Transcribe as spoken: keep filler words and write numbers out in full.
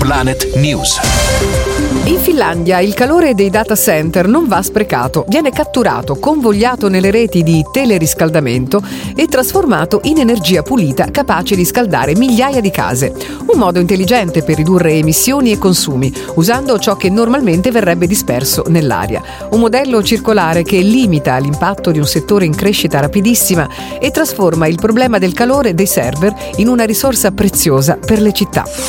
Planet News. In Finlandia il calore dei data center non va sprecato, viene catturato, convogliato nelle reti di teleriscaldamento e trasformato in energia pulita capace di scaldare migliaia di case. Un modo intelligente per ridurre emissioni e consumi, usando ciò che normalmente verrebbe disperso nell'aria. Un modello circolare che limita l'impatto di un settore in crescita rapidissima e trasforma il problema del calore dei server in una risorsa preziosa per le città.